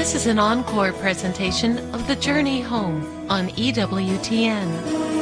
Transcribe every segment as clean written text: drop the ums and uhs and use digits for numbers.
This is an encore presentation of The Journey Home on EWTN.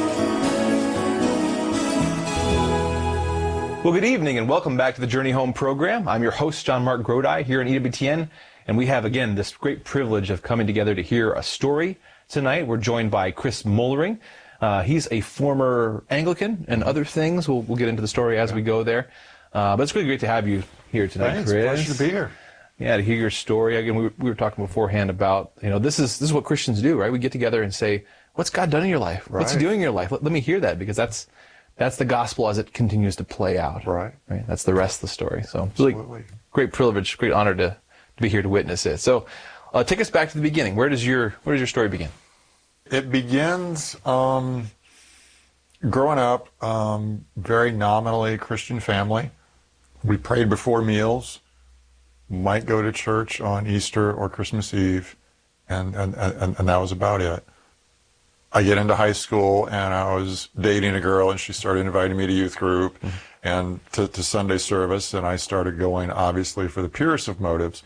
Well, good evening and welcome back to the Journey Home program. I'm your host, John Mark Grodi, here on EWTN, and we have, again, this great privilege of coming together to hear a story tonight. We're joined by Chris Moellering. He's a former Anglican and other things. We'll get into the story as we go there. But it's really great to have you here tonight, Thanks. Chris. Pleasure to be here. Yeah, to hear your story. Again, we were talking beforehand about, this is what Christians do, right? We get together and say, what's God done in your life? What's he doing in your life? Let me hear that, because that's the gospel as it continues to play out. Right. That's the rest of the story. So it's really great privilege, great honor to be here to witness it. So take us back to the beginning. Where does your story begin? It begins growing up, very nominally Christian family. We prayed before meals, might go to church on Easter or Christmas Eve, and that was about it. I get into high school, and I was dating a girl, and she started inviting me to youth group and to Sunday service, and I started going, obviously, for the purest of motives.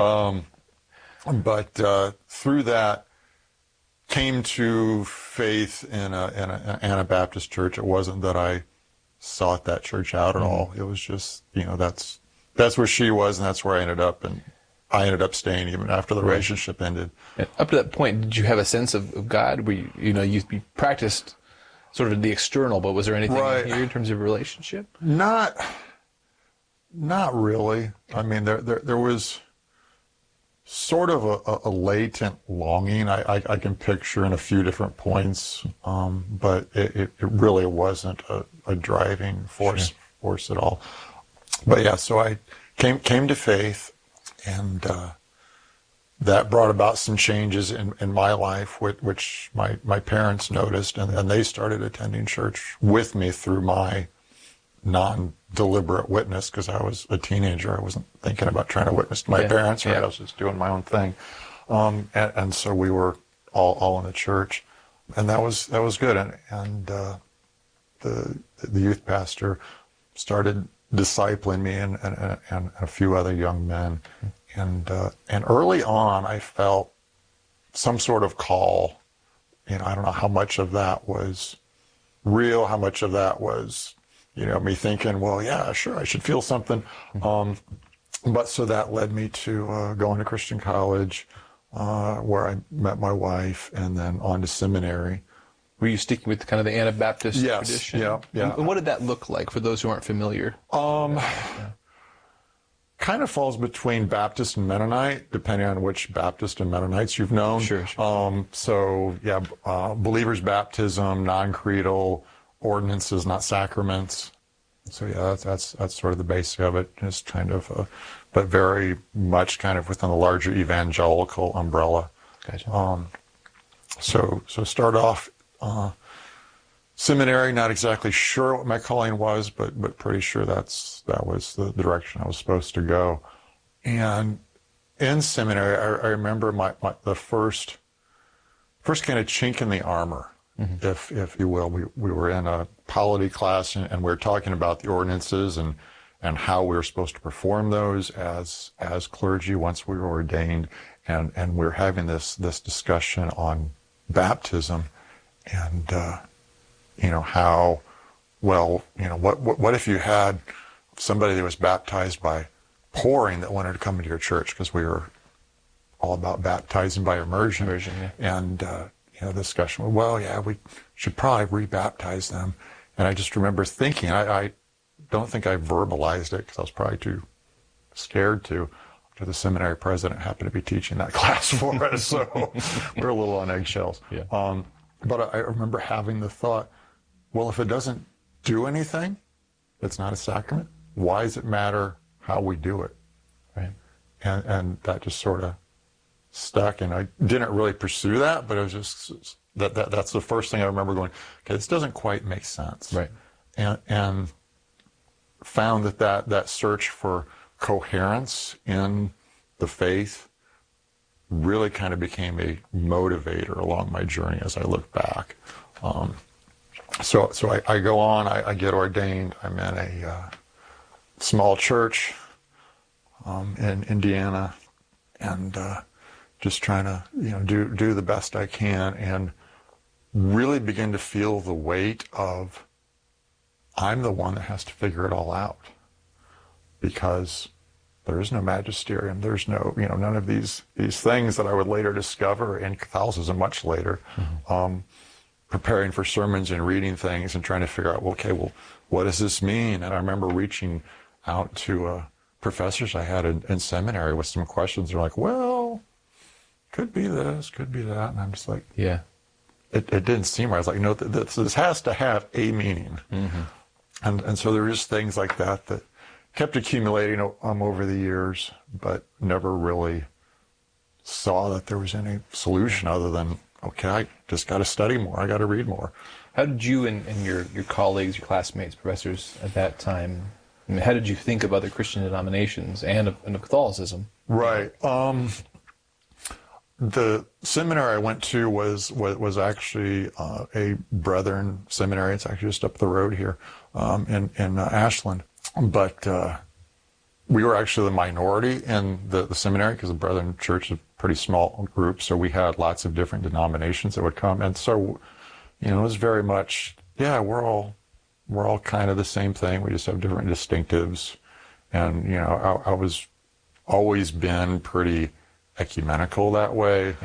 But through that, came to faith in an Anabaptist church. It wasn't that I sought that church out at all. It was just, that's where she was, and that's where I ended up, and I ended up staying even after the relationship ended. And up to that point, did you have a sense of God? You practiced sort of the external, but was there anything in here in terms of relationship? Not really. I mean, there was sort of a latent longing I can picture in a few different points, but it really wasn't a driving force at all. But yeah, so I came to faith, and that brought about some changes in my life, which my parents noticed, and they started attending church with me through my non-deliberate witness, because I was a teenager. I wasn't thinking about trying to witness to my parents, right? I was just doing my own thing. And so we were all in the church, and that was good. And the youth pastor started discipling me and a few other young men. And early on, I felt some sort of call. I don't know how much of that was real, how much of that was, me thinking, well, yeah, sure, I should feel something. But so that led me to going to Christian college, where I met my wife, and then on to seminary. Were you sticking with kind of the Anabaptist tradition? Yeah. And what did that look like for those who aren't familiar? Kind of falls between Baptist and Mennonite, depending on which Baptist and Mennonites you've known. Sure. Believer's baptism, non-creedal, ordinances, not sacraments. So yeah, that's sort of the basic of it. Just kind of, but very much kind of within the larger evangelical umbrella. Gotcha. So start off seminary, not exactly sure what my calling was, but pretty sure that was the direction I was supposed to go. And in seminary, I remember the first kind of chink in the armor, if you will. We were in a polity class, and we were talking about the ordinances and how we were supposed to perform those as clergy once we were ordained, and we were having this discussion on baptism, and how, what if you had somebody that was baptized by pouring that wanted to come into your church, because we were all about baptizing by immersion. And the discussion, we should probably re-baptize them. And I just remember thinking, I don't think I verbalized it because I was probably too scared to. The seminary president happened to be teaching that class for us, so we're a little on eggshells. Yeah. But I remember having the thought, well, if it doesn't do anything, it's not a sacrament. Why does it matter how we do it? Right. And that just sort of stuck, and I didn't really pursue that, but it was just that's the first thing I remember going, okay, this doesn't quite make sense. Right. And found that search for coherence in the faith really kind of became a motivator along my journey as I look back. So I go on, I get ordained. I'm in a small church in Indiana, and just trying to, do the best I can, and really begin to feel the weight of, I'm the one that has to figure it all out, because there is no magisterium. There's no, none of these things that I would later discover in Catholicism much later. Preparing for sermons and reading things and trying to figure out, well, what does this mean? And I remember reaching out to professors I had in seminary with some questions. They're like, well, could be this, could be that. And I'm just like, yeah, it didn't seem right. I was like, no, this has to have a meaning. And so there were just things like that kept accumulating over the years, but never really saw that there was any solution other than, okay, I just got to study more. I got to read more. How did you and your colleagues, your classmates, professors at that time, how did you think of other Christian denominations and of Catholicism? Right. The seminary I went to was actually a Brethren seminary. It's actually just up the road here in Ashland. But we were actually the minority in the seminary, because the Brethren Church is a pretty small group, so we had lots of different denominations that would come. And so, it was very much, yeah, we're all kind of the same thing. We just have different distinctives. And, I was always been pretty ecumenical that way.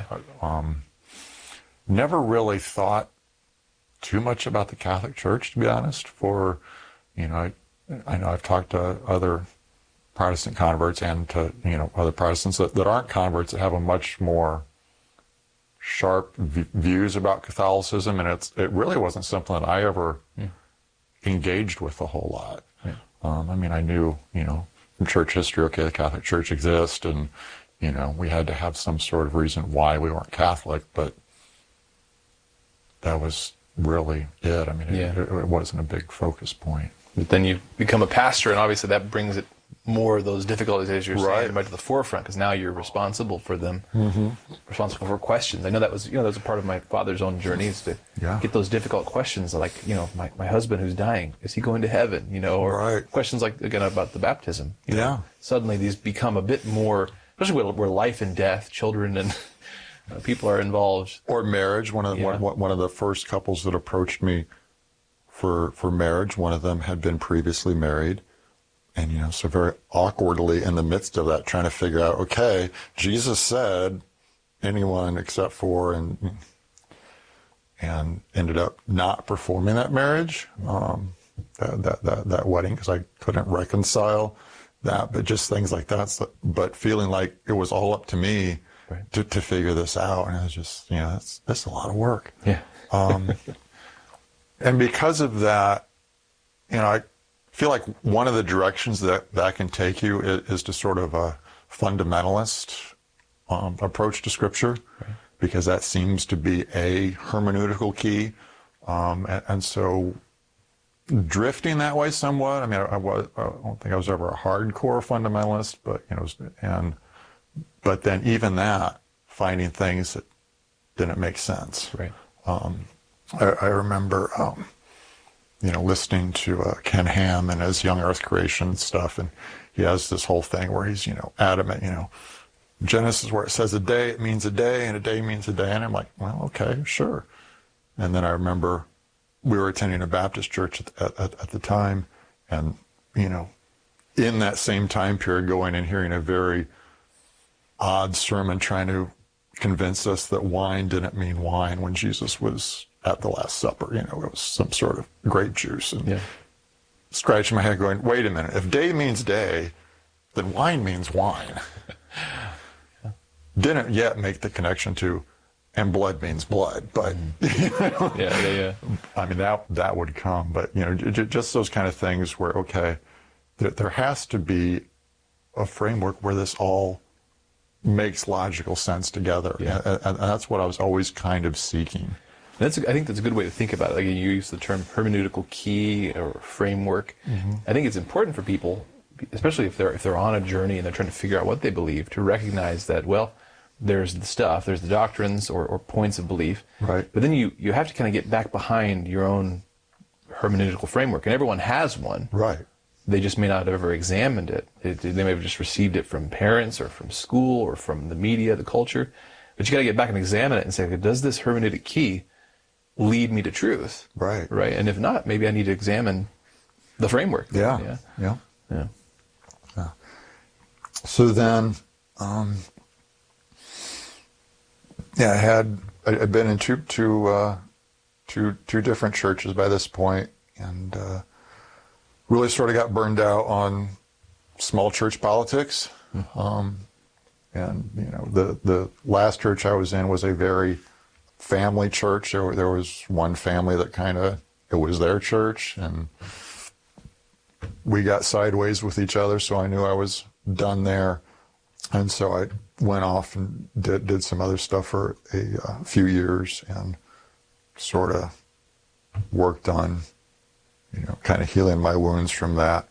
Never really thought too much about the Catholic Church, to be honest. I know I've talked to other Protestant converts and to, other Protestants that aren't converts that have a much more sharp views about Catholicism, and it really wasn't something that I ever engaged with a whole lot. I knew, from church history, okay, the Catholic Church exists, and, we had to have some sort of reason why we weren't Catholic, but that was really it. It wasn't a big focus point. But then you become a pastor, and obviously that brings it more of those difficulties, as you're saying, right to the forefront, because now you're responsible for them, responsible for questions. I know that was, that was a part of my father's own journey, is to get those difficult questions, like, my husband who's dying, is he going to heaven? Or questions like, again, about the baptism. Suddenly these become a bit more, especially where life and death, children and people are involved. Or marriage. One of the first couples that approached me for marriage, one of them had been previously married. And, so very awkwardly in the midst of that, trying to figure out, okay, Jesus said anyone except for, and ended up not performing that marriage, that wedding, because I couldn't reconcile that, but just things like that. So, but feeling like it was all up to me to figure this out. And it was just, that's a lot of work. Yeah. And because of that, I feel like one of the directions that can take you is to sort of a fundamentalist approach to Scripture, because that seems to be a hermeneutical key. And so drifting that way somewhat. I don't think I was ever a hardcore fundamentalist, but, but then even that, finding things that didn't make sense. Right. I remember, listening to Ken Ham and his Young Earth Creation stuff, and he has this whole thing where he's, adamant, Genesis where it says a day, it means a day, and a day means a day, and I'm like, well, okay, sure. And then I remember we were attending a Baptist church at the time, and, in that same time period, going and hearing a very odd sermon trying to convince us that wine didn't mean wine when Jesus was at the Last Supper. It was some sort of grape juice. And scratching my head going, wait a minute, if day means day, then wine means wine. Didn't yet make the connection to, and blood means blood, but that would come. But just those kind of things where, okay, there has to be a framework where this all makes logical sense together, and that's what I was always kind of seeking. I think that's a good way to think about it. Like, you use the term hermeneutical key or framework. I think it's important for people, especially if they're on a journey and they're trying to figure out what they believe, to recognize that, well, there's the stuff, there's the doctrines or points of belief. Right. But then you have to kind of get back behind your own hermeneutical framework, and everyone has one. Right. they just may not have ever examined it. They may have just received it from parents or from school or from the media, the culture. But you got to get back and examine it and say, okay, does this hermeneutic key lead me to truth? Right. Right. And if not, maybe I need to examine the framework. Yeah. So then, I'd been in two different churches by this point, and really sort of got burned out on small church politics. And the last church I was in was a very family church. There was one family that it was their church, and we got sideways with each other, so I knew I was done there. And so I went off and did some other stuff for a few years and sort of worked on, kind of healing my wounds from that.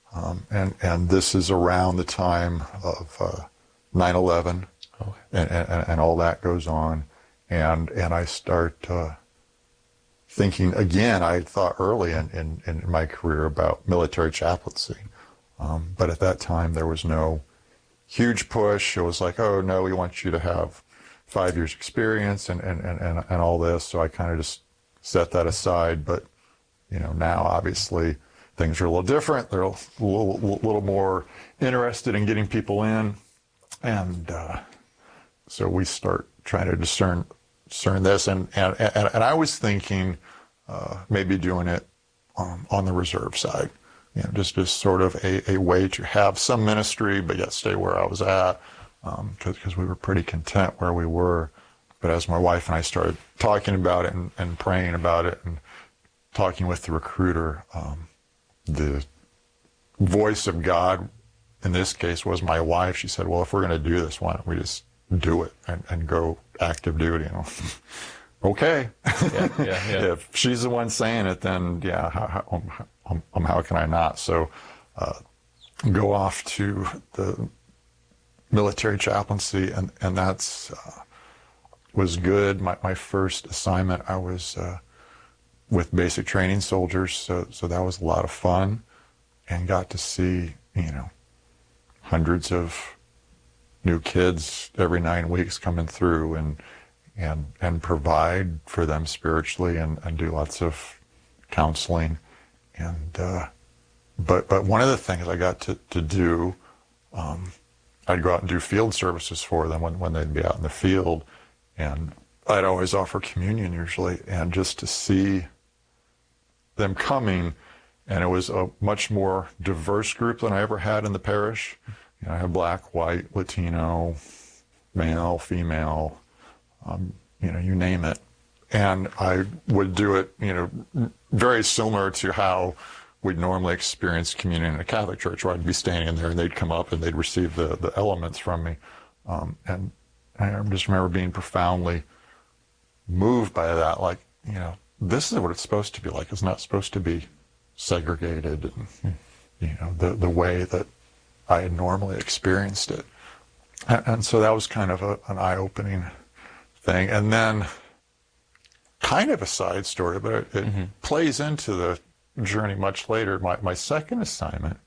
And this is around the time of 9/11, and all that goes on. And I start thinking again. I thought early in my career about military chaplaincy, but at that time there was no huge push. It was like, oh no, we want you to have 5 years experience and all this. So I kind of just set that aside. But now obviously things are a little different. They're a little more interested in getting people in, and so we start trying to discern this. And I was thinking maybe doing it on the reserve side. Just sort of a way to have some ministry, but yet stay where I was at, because we were pretty content where we were. But as my wife and I started talking about it and praying about it and talking with the recruiter, the voice of God in this case was my wife. She said, well, if we're going to do this, why don't we just do it and go active duty? Okay. Yeah. If she's the one saying it, then how can I not? So go off to the military chaplaincy, and that's was good. My first assignment, I was with basic training soldiers, so that was a lot of fun, and got to see hundreds of new kids every 9 weeks coming through, and provide for them spiritually, and do lots of counseling. And but one of the things I got to do, I'd go out and do field services for them when they'd be out in the field, and I'd always offer communion usually, and just to see them coming, and it was a much more diverse group than I ever had in the parish. I have black, white, Latino, male, female, you name it. And I would do it, very similar to how we'd normally experience communion in a Catholic church, where I'd be standing there and they'd come up and they'd receive the elements from me. And I just remember being profoundly moved by that. Like, this is what it's supposed to be like. It's not supposed to be segregated and, the way that I had normally experienced it. And so that was kind of an eye-opening thing. And then, kind of a side story, but it plays into the journey much later. My second assignment,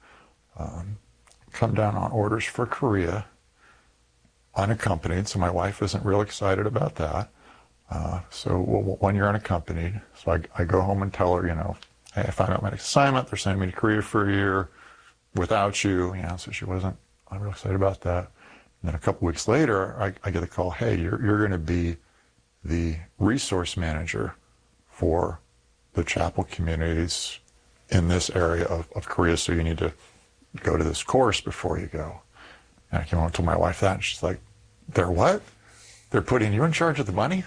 come down on orders for Korea, unaccompanied, so my wife isn't real excited about that. So when you're unaccompanied, so I go home and tell her, hey, I found out my next assignment, they're sending me to Korea for a year without you, so she wasn't real excited about that. And then a couple weeks later, I get a call, hey, you're going to be the resource manager for the chapel communities in this area of Korea, so you need to go to this course before you go. And I came home and told my wife that, and she's like, they're what? They're putting you in charge of the money?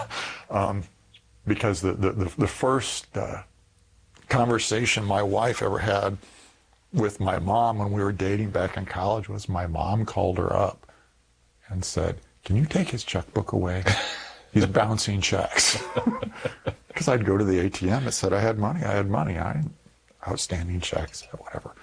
Because the first conversation my wife ever had with my mom when we were dating back in college was my mom called her up and said, can you take his checkbook away? He's bouncing checks. Because I'd go to the ATM, it said I had money, outstanding checks, whatever.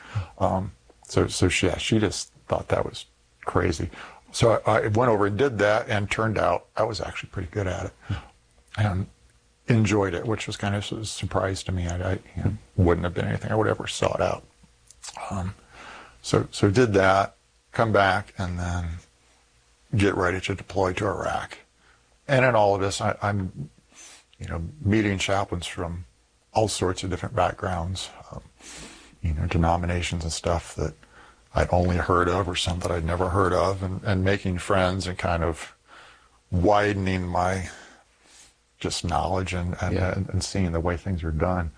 So she just thought that was crazy. So I went over and did that, and turned out I was actually pretty good at it, and enjoyed it, which was kind of a surprise to me. I wouldn't have been anything I would ever sought out. So did that, come back, and then get ready to deploy to Iraq. And in all of this, I'm meeting chaplains from all sorts of different backgrounds, denominations and stuff that I'd only heard of or some that I'd never heard of, and making friends and kind of widening my just knowledge and seeing the way things are done.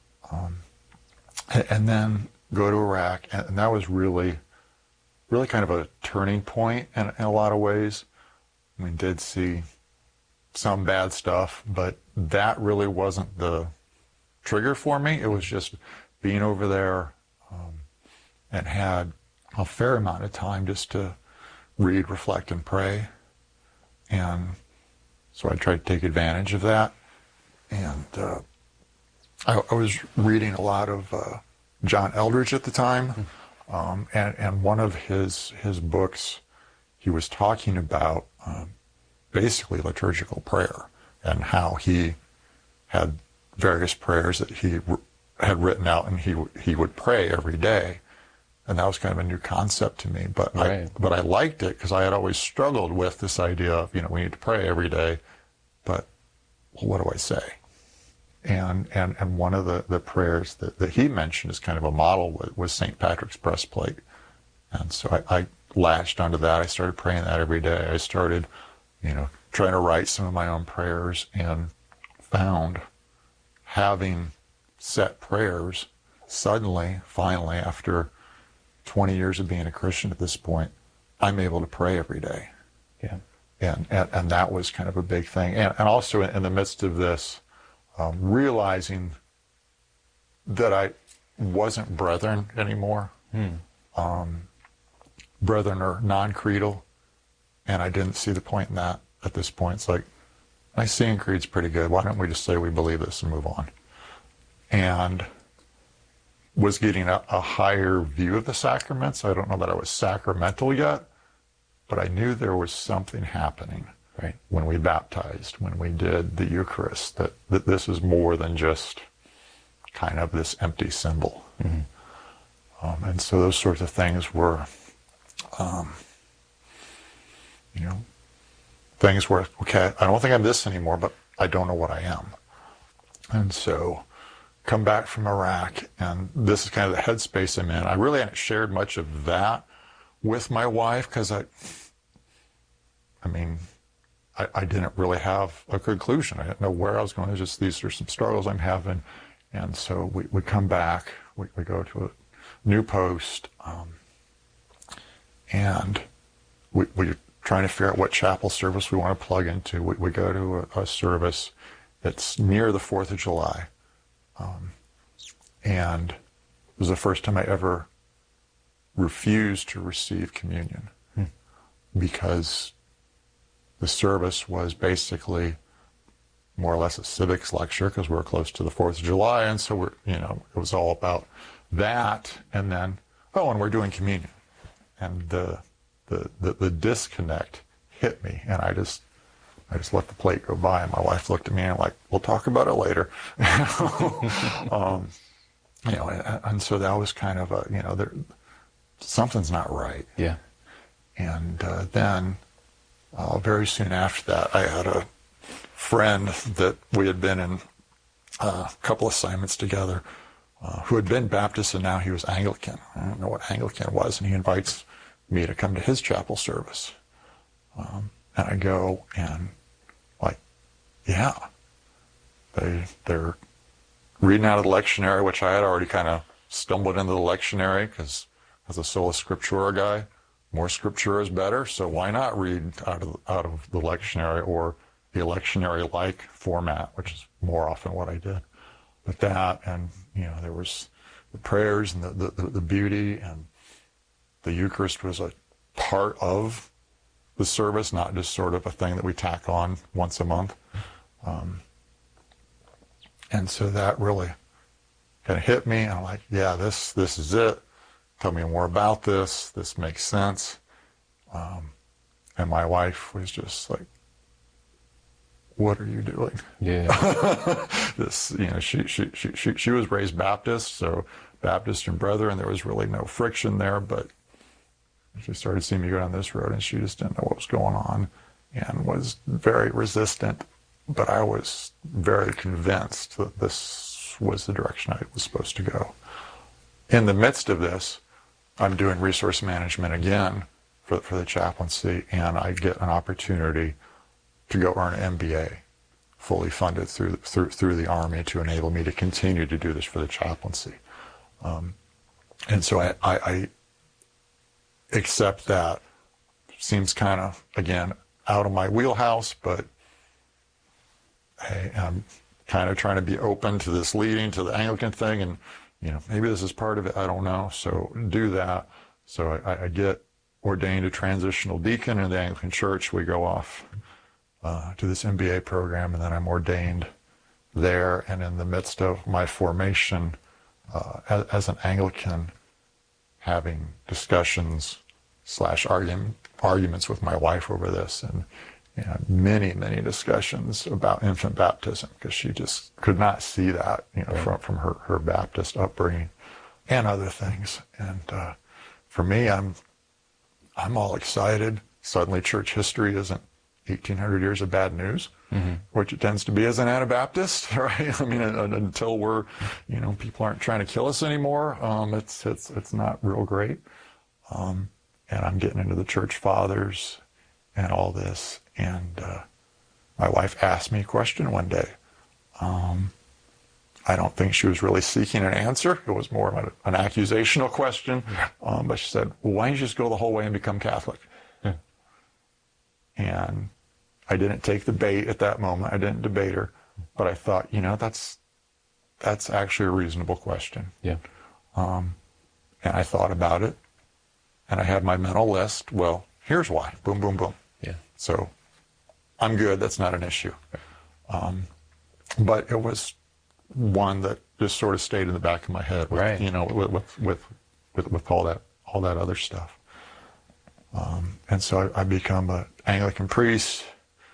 And then go to Iraq, and that was really kind of a turning point in a lot of ways. We did see some bad stuff, but that really wasn't the trigger for me. It was just being over there and had a fair amount of time just to read, reflect, and pray. And so I tried to take advantage of that. And I was reading a lot of John Eldredge at the time. And one of his books, he was talking about basically liturgical prayer and how he had various prayers that he had written out, and he would pray every day. And that was kind of a new concept to me, but right. I liked it because I had always struggled with this idea of, we need to pray every day, but what do I say? And one of the prayers that he mentioned as kind of a model was St. Patrick's breastplate. And so I latched onto that. I started praying that every day. I started, trying to write some of my own prayers, and found having set prayers suddenly, finally, after 20 years of being a Christian at this point, I'm able to pray every day. Yeah. And that was kind of a big thing. And also in the midst of this, realizing that I wasn't brethren anymore. Brethren are non-creedal, and I didn't see the point in that at this point. It's like, Nicene Creed's pretty good. Why don't we just say we believe this and move on? And was getting a higher view of the sacraments. I don't know that I was sacramental yet, but I knew there was something happening. Right. When we baptized, when we did the Eucharist, that this is more than just kind of this empty symbol. And so those sorts of things were, things where, okay, I don't think I'm this anymore, but I don't know what I am. And so come back from Iraq, and this is kind of the headspace I'm in. I really hadn't shared much of that with my wife because I didn't really have a conclusion. I didn't know where I was going. Just these are some struggles I'm having. And so we come back, we go to a new post, and we're trying to figure out what chapel service we want to plug into. We go to a service that's near the 4th of July. And it was the first time I ever refused to receive communion because the service was basically more or less a civics lecture because we're close to the 4th of July. And so it was all about that. And then, and we're doing communion. And the disconnect hit me. And I just let the plate go by, and my wife looked at me and I'm like, we'll talk about it later. And so that was kind of something's not right. Yeah. And then very soon after that, I had a friend that we had been in a couple assignments together who had been Baptist, and now he was Anglican. I don't know what Anglican was, and he invites me to come to his chapel service. And I go, and they're reading out of the lectionary, which I had already kind of stumbled into the lectionary because as a sola scriptura guy, more scripture is better. So why not read out of the lectionary or the lectionary-like format, which is more often what I did. But that, and there was the prayers and the beauty, and the Eucharist was a part of the service, not just sort of a thing that we tack on once a month. And so that really kind of hit me, and I'm like, yeah, this is it. Tell me more about this. This makes sense. And my wife was just like, what are you doing? Yeah. She was raised Baptist, so Baptist and Brethren. There was really no friction there, but she started seeing me go down this road, and she just didn't know what was going on and was very resistant. But I was very convinced that this was the direction I was supposed to go. In the midst of this, I'm doing resource management again for the chaplaincy, and I get an opportunity to go earn an MBA, fully funded through the Army, to enable me to continue to do this for the chaplaincy. And so I accept that. Seems kind of, again, out of my wheelhouse, but hey, I'm kind of trying to be open to this leading to the Anglican thing, and maybe this is part of it, I don't know. So do that. So I get ordained a transitional deacon in the Anglican Church. We go off to this MBA program, and then I'm ordained there. And in the midst of my formation as an Anglican, having discussions / arguments with my wife over this, and many discussions about infant baptism, because she just could not see that from her Baptist upbringing and other things. And for me, I'm all excited. Suddenly church history isn't 1,800 years of bad news, which it tends to be as an Anabaptist, right? I mean, until we're, people aren't trying to kill us anymore, it's not real great. And I'm getting into the church fathers and all this. And my wife asked me a question one day. I don't think she was really seeking an answer. It was more of an accusational question. But she said, well, why don't you just go the whole way and become Catholic? Yeah. And I didn't take the bait at that moment. I didn't debate her. But I thought, that's actually a reasonable question. Yeah. And I thought about it. And I had my mental list. Well, here's why. Boom, boom, boom. Yeah. So I'm good. That's not an issue. But it was one that just sort of stayed in the back of my head with, right. With all that other stuff. And so I become an Anglican priest,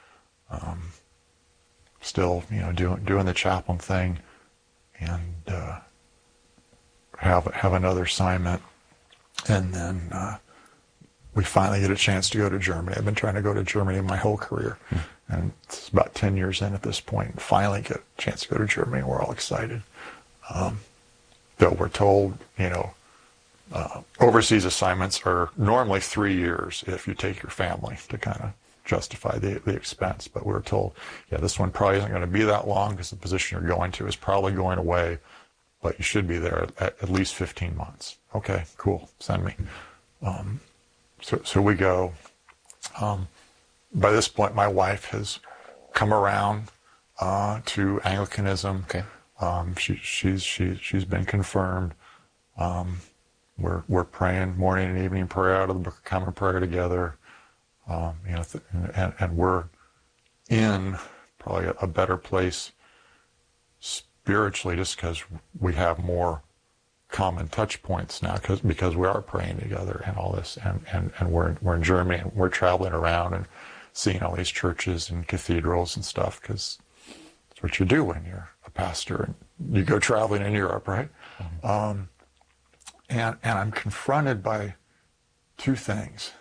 still, doing the chaplain thing, and have another assignment. And then we finally get a chance to go to Germany. I've been trying to go to Germany my whole career. And it's about 10 years in at this point, and finally get a chance to go to Germany. We're all excited. Though we're told, overseas assignments are normally 3 years if you take your family to kind of justify the expense. But we're told, this one probably isn't going to be that long because the position you're going to is probably going away, but you should be there at least 15 months. Okay, cool, send me. So we go. By this point, my wife has come around to Anglicanism. Okay. She's been confirmed. We're praying morning and evening prayer out of the Book of Common Prayer together. And we're in probably a better place spiritually, just because we have more common touch points now, because we are praying together and all this, and we're in Germany, and we're traveling around and seeing all these churches and cathedrals and stuff, because that's what you do when you're a pastor and you go traveling in Europe, right? Mm-hmm. And I'm confronted by two things.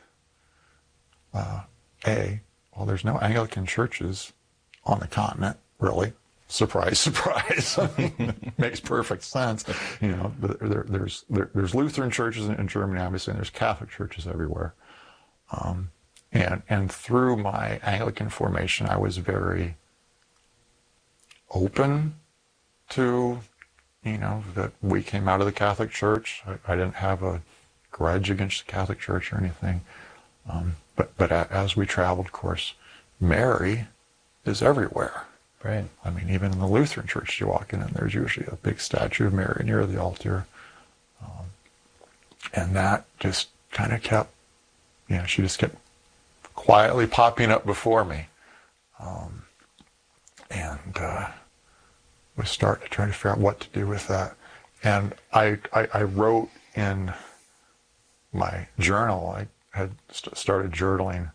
Well, there's no Anglican churches on the continent, really. Surprise, surprise. Makes perfect sense. There's Lutheran churches in Germany, obviously, and there's Catholic churches everywhere. And through my Anglican formation, I was very open to, that we came out of the Catholic Church. I didn't have a grudge against the Catholic Church or anything. But as we traveled, of course, Mary is everywhere. Right. I mean, even in the Lutheran church you walk in, and there's usually a big statue of Mary near the altar. And that just kind of kept, she just kept quietly popping up before me. And was starting to try to figure out what to do with that. And I wrote in my journal, I had started journaling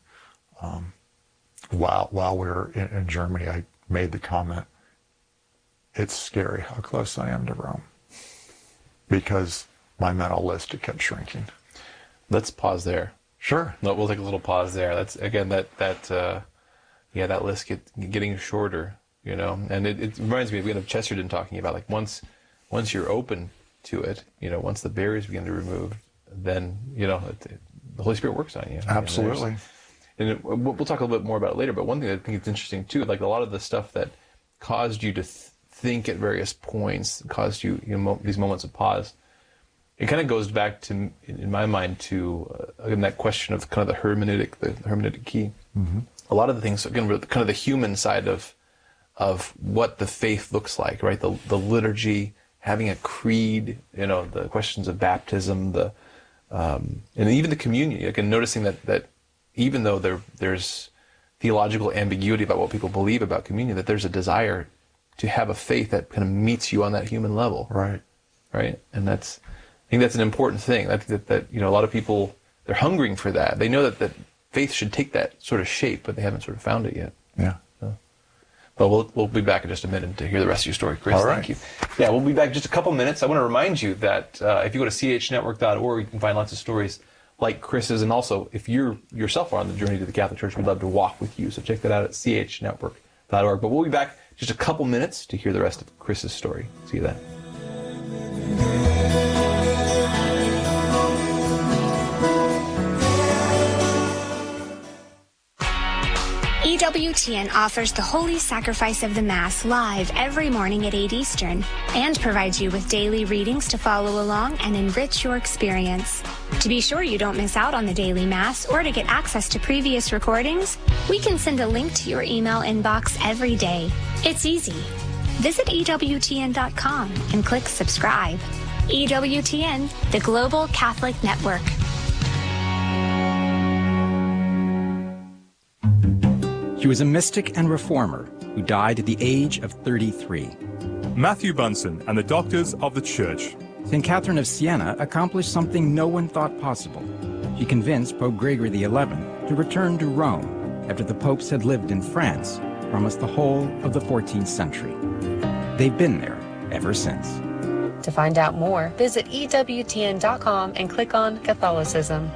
while we were in Germany. I made the comment, it's scary how close I am to Rome. because my mental list kept shrinking. Let's pause there. Sure. No, we'll take a little pause there. That's again that list getting shorter, and it reminds me again of Chesterton talking about like once you're open to it, once the barriers begin to remove, then the Holy Spirit works on you. Absolutely. And we'll talk a little bit more about it later. But one thing I think it's interesting too, like a lot of the stuff that caused you to think at various points, caused you, these moments of pause. It kind of goes back to, in my mind, to again that question of kind of the hermeneutic key. Mm-hmm. A lot of the things, again, kind of the human side of what the faith looks like, right? The liturgy, having a creed, the questions of baptism, and even the communion. Again, noticing that even though there's theological ambiguity about what people believe about communion, that there's a desire to have a faith that kind of meets you on that human level. Right. Right. And I think that's an important thing. That a lot of people, they're hungering for that. They know that faith should take that sort of shape, but they haven't sort of found it yet. Yeah. Well, we'll be back in just a minute to hear the rest of your story, Chris. All right. Thank you. Yeah, we'll be back in just a couple minutes. I want to remind you that if you go to chnetwork.org, you can find lots of stories like Chris's. And also, if you yourself are on the journey to the Catholic Church, we'd love to walk with you. So check that out at chnetwork.org. But we'll be back just a couple minutes to hear the rest of Chris's story. See you then. EWTN offers the Holy Sacrifice of the Mass live every morning at 8 Eastern and provides you with daily readings to follow along and enrich your experience. To be sure you don't miss out on the daily Mass or to get access to previous recordings, we can send a link to your email inbox every day. It's easy. Visit EWTN.com and click subscribe. EWTN, the Global Catholic Network. He was a mystic and reformer who died at the age of 33. Matthew Bunson and the Doctors of the Church. St. Catherine of Siena accomplished something no one thought possible. She convinced Pope Gregory XI to return to Rome after the popes had lived in France for almost the whole of the 14th century. They've been there ever since. To find out more, visit EWTN.com and click on Catholicism.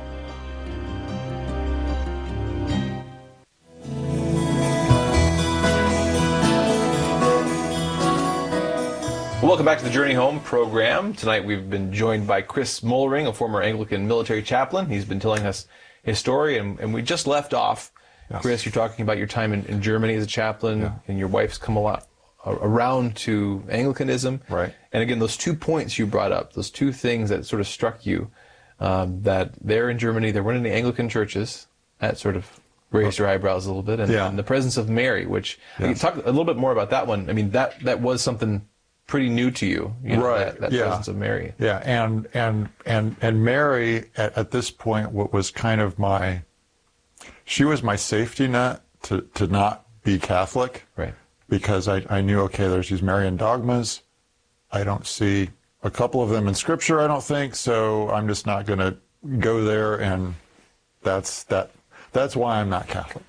Welcome back to the Journey Home program. Tonight we've been joined by Chris Mollering, a former Anglican military chaplain. He's been telling us his story, and we just left off. Yes. Chris, you're talking about your time in Germany as a chaplain, and your wife's come a lot around to Anglicanism. Right. And again, those 2 points you brought up, those 2 things that sort of struck you, that there in Germany, there weren't any Anglican churches. That sort of raised your eyebrows a little bit. And the presence of Mary, which, you talk a little bit more about that one. I mean, that was something pretty new to you, right? That presence of Mary. Yeah, and Mary at this point was kind of she was my safety net to not be Catholic, right? Because I knew, okay, there's these Marian dogmas. I don't see a couple of them in Scripture, I don't think, so I'm just not going to go there, and that's why I'm not Catholic.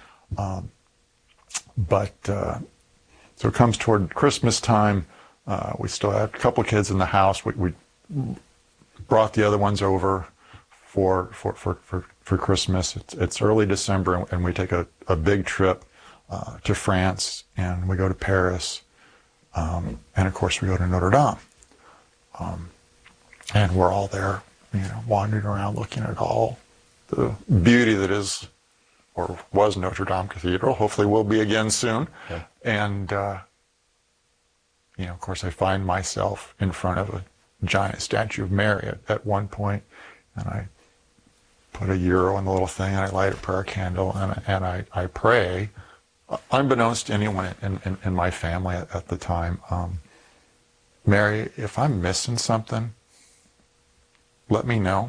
So it comes toward Christmas time. We still had a couple of kids in the house. We brought the other ones over for Christmas. It's early December, and we take a big trip to France, and we go to Paris, and of course we go to Notre Dame. And we're all there, wandering around looking at all the beauty that is or was Notre Dame Cathedral. Hopefully will be again soon. Yeah. And of course, I find myself in front of a giant statue of Mary at one point, and I put a euro in the little thing, and I light a prayer candle, and I pray, unbeknownst to anyone in my family at the time, Mary, if I'm missing something, let me know.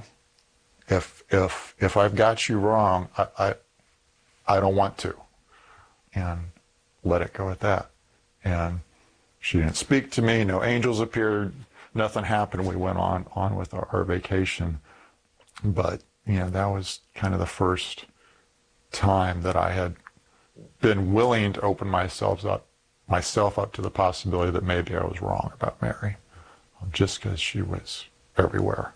If I've got you wrong, I don't want to, and let it go at that. And she didn't speak to me. No angels appeared. Nothing happened. We went on with our vacation. But, that was kind of the first time that I had been willing to open myself up to the possibility that maybe I was wrong about Mary. just because she was everywhere.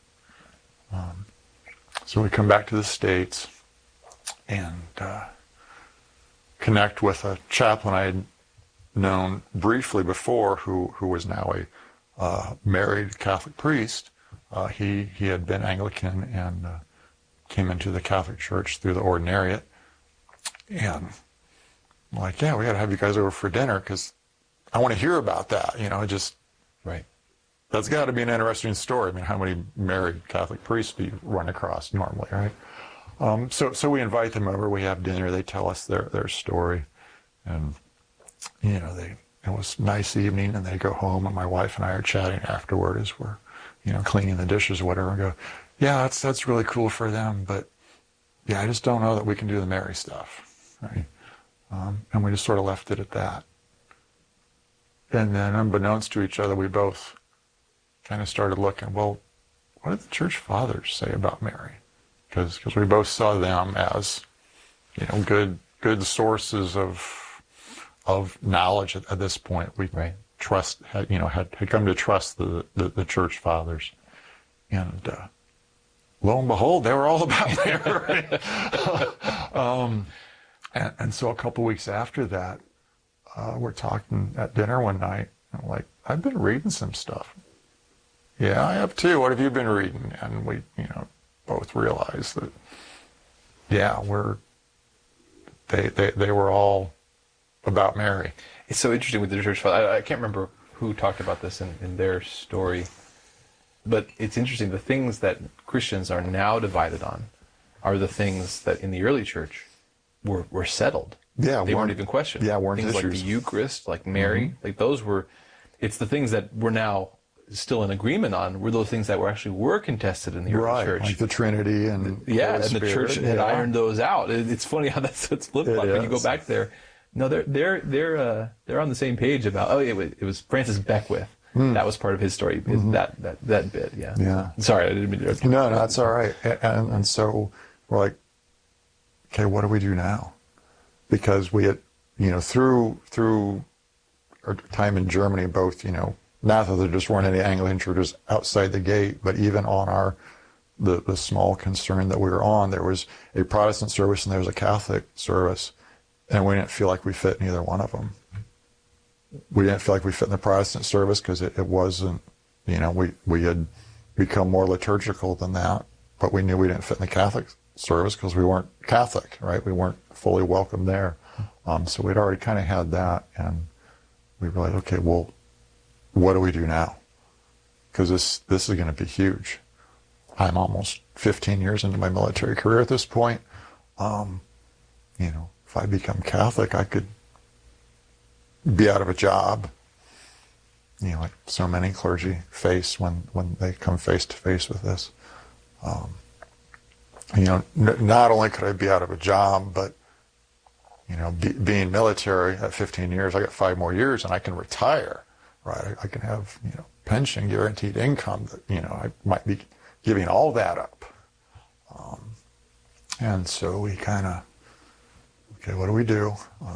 So we come back to the States and connect with a chaplain I had known briefly before, who was now a married Catholic priest. He had been Anglican and came into the Catholic Church through the ordinariate. And I'm like, yeah, we got to have you guys over for dinner because I want to hear about that. Right. That's got to be an interesting story. I mean, how many married Catholic priests do you run across normally, right? So we invite them over. We have dinner. They tell us their story, and it was a nice evening. And they go home, and my wife and I are chatting afterward as we're, cleaning the dishes or whatever. And go, yeah, that's really cool for them, but yeah, I just don't know that we can do the Mary stuff, right? And we just sort of left it at that. And then, unbeknownst to each other, we both kind of started looking, well, what did the church fathers say about Mary? Because we both saw them as, good sources of knowledge at this point. We had come to trust the church fathers, and lo and behold, they were all about Mary. And so a couple weeks after that, we're talking at dinner one night, and I'm like, I've been reading some stuff. Yeah, I have too. What have you been reading? And we, both realized that, yeah, they were all about Mary. It's so interesting with the church father. I can't remember who talked about this in their story, but it's interesting. The things that Christians are now divided on are the things that in the early church were settled. Yeah, they weren't even questioned. Yeah, weren't things issues. Like the Eucharist, like Mary, like those were. It's the things that we're now still in agreement on. Were those things that were contested in the early church, like the Trinity and and the church had ironed those out. It's funny how that's flipped flop when you go back there. No, they're on the same page about. Oh, it was Francis Beckwith. That was part of his story. That bit, yeah. Yeah. Sorry, I didn't mean to. No, that's all right. And so we're like, okay, what do we do now? Because we had, through our time in Germany, both, not that there just weren't any Anglican churches outside the gate, but even on the small concern that we were on, there was a Protestant service and there was a Catholic service, and we didn't feel like we fit in either one of them. We didn't feel like we fit in the Protestant service because it wasn't, we had become more liturgical than that, but we knew we didn't fit in the Catholic service because we weren't Catholic, right? We weren't fully welcome there. So we'd already kind of had that, and we were like, okay, well, what do we do now? Because this is going to be huge. I'm almost 15 years into my military career at this point. If I become Catholic, I could be out of a job, like so many clergy face when they come face to face with this. Not only could I be out of a job, but being military at 15 years, I got 5 more years and I can retire, right? I can have, pension, guaranteed income that, I might be giving all that up. And so we kind of, okay, what do we do?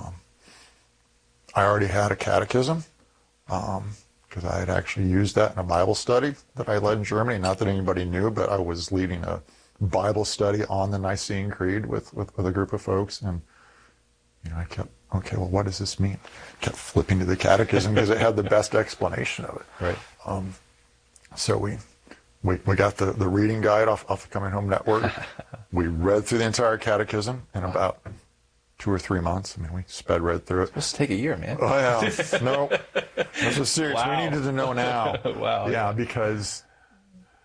I already had a catechism because I had actually used that in a Bible study that I led in Germany. Not that anybody knew, but I was leading a Bible study on the Nicene Creed with a group of folks, and I kept, okay, well, what does this mean? Kept flipping to the catechism because it had the best explanation of it. Right. So we got the reading guide off the Coming Home Network. We read through the entire catechism in about 2 or 3 months. We sped read through it. It's supposed to take a year, man. Oh, yeah. No, this was serious. Wow. We needed to know now. Wow. Yeah, because